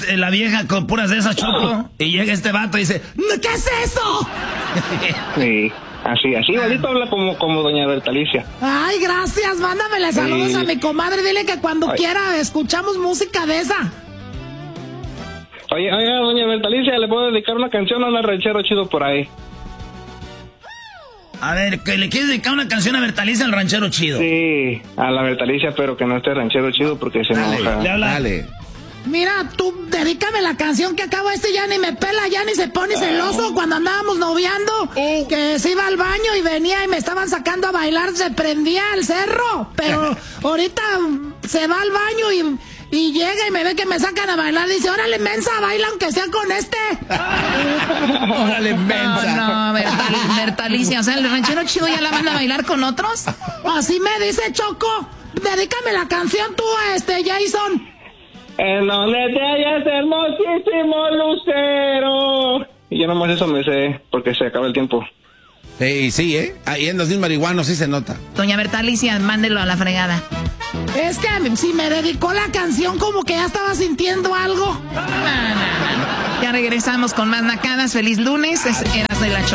la vieja con puras de esas, Choco, y llega este vato y dice, ¿qué es eso? Sí, así, igualito habla como doña Bertalicia. Ay, gracias, mándamele saludos a mi comadre, dile que cuando quiera escuchamos música de esa. Oye, doña Bertalicia, ¿le puedo dedicar una canción a un ranchero chido por ahí? A ver, ¿que le quieres dedicar una canción a Bertalicia al ranchero chido? Sí, a la Bertalicia, pero que no esté ranchero chido porque se enoja. Dale. Mira, tú dedícame la canción que acabo ya ni me pela, ya ni se pone celoso cuando andábamos noviando, que se iba al baño y venía y me estaban sacando a bailar, se prendía el cerro, pero ahorita se va al baño y llega y me ve que me sacan a bailar, dice, órale mensa, baila aunque sea con este. Órale mensa. No, Bertalicia, o sea, el ranchero chido ya la manda a bailar con otros. Así me dice Choco, dedícame la canción tú a Jason. En donde te hallas, hermosísimo lucero. Y yo nomás eso me sé, porque se acaba el tiempo. Sí, ahí andas de un marihuano, sí se nota. Doña Bertalicia, mándelo a la fregada. Es que si me dedicó la canción como que ya estaba sintiendo algo. No. Ya regresamos con más nacadas. Feliz lunes. Eras de la